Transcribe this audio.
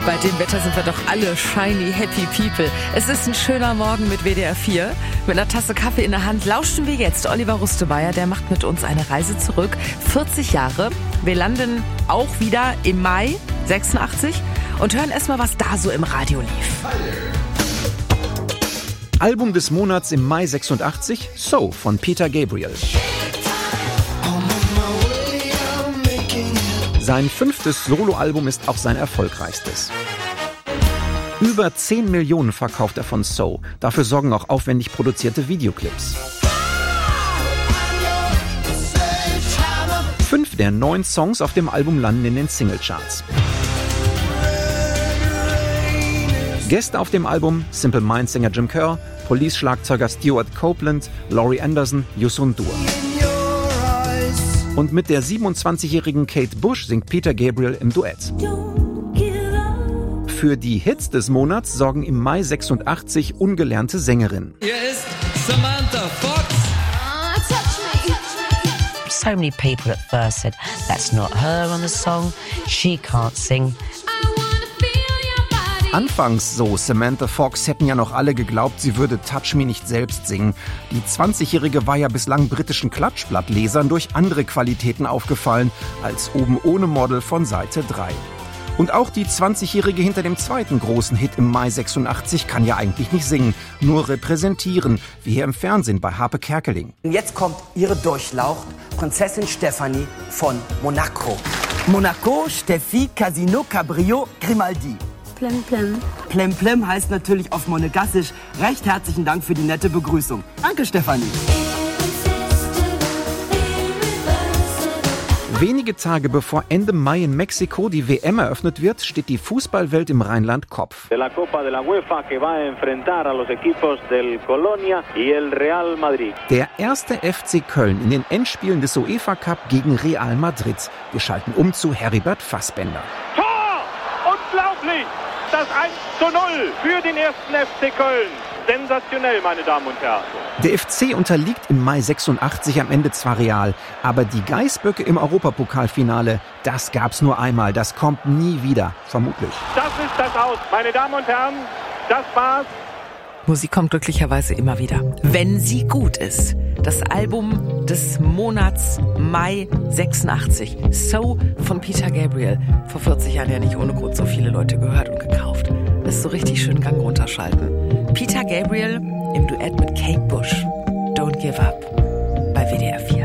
Bei dem Wetter sind wir doch alle shiny, happy people. Es ist ein schöner Morgen mit WDR 4. Mit einer Tasse Kaffee in der Hand lauschen wir jetzt Oliver Rüstemeyer. Der macht mit uns eine Reise zurück. 40 Jahre. Wir landen auch wieder im Mai 86 und hören erstmal, was da so im Radio lief. Album des Monats im Mai 86, So von Peter Gabriel. Sein 5. Soloalbum ist auch sein erfolgreichstes. Über 10 Millionen verkauft er von So. Dafür sorgen auch aufwendig produzierte Videoclips. 5 der 9 Songs auf dem Album landen in den Singlecharts. Gäste auf dem Album: Simple Minds-Sänger Jim Kerr, Police-Schlagzeuger Stuart Copeland, Laurie Anderson, Youssou N'Dour. Und mit der 27-jährigen Kate Bush singt Peter Gabriel im Duett. Für die Hits des Monats sorgen im Mai 86 ungelernte Sängerinnen. Hier ist Samantha Fox. So many people at first said, that's not her on the song, she can't sing. Anfangs, so Samantha Fox, hätten ja noch alle geglaubt, sie würde Touch Me nicht selbst singen. Die 20-Jährige war ja bislang britischen Klatschblattlesern durch andere Qualitäten aufgefallen als oben ohne Model von Seite 3. Und auch die 20-Jährige hinter dem zweiten großen Hit im Mai 86 kann ja eigentlich nicht singen, nur repräsentieren, wie hier im Fernsehen bei Harpe Kerkeling. Und jetzt kommt ihre Durchlaucht, Prinzessin Stefanie von Monaco. Monaco, Steffi, Casino, Cabrio, Grimaldi. Plem Plem. Plem Plem heißt natürlich auf Monegassisch recht herzlichen Dank für die nette Begrüßung. Danke, Stefanie. Wenige Tage bevor Ende Mai in Mexiko die WM eröffnet wird, steht die Fußballwelt im Rheinland Kopf. De la Copa de la UEFA que va a enfrentar a los equipos del Colonia y el Real Madrid. Der erste FC Köln in den Endspielen des UEFA Cup gegen Real Madrid. Wir schalten um zu Heribert Fassbender. Tor! Unglaublich! Das 1:0 für den ersten FC Köln. Sensationell, meine Damen und Herren. Der FC unterliegt im Mai 86 am Ende zwar Real, aber die Geißböcke im Europapokalfinale, das gab's nur einmal, das kommt nie wieder, vermutlich. Das ist das Aus, meine Damen und Herren, das war's. Musik kommt glücklicherweise immer wieder, wenn sie gut ist. Das Album des Monats Mai 86, So von Peter Gabriel. Vor 40 Jahren ja nicht ohne Grund so viele Leute gehört und gekauft. Das ist so richtig schön Gang runterschalten. Peter Gabriel im Duett mit Kate Bush. Don't Give Up bei WDR 4.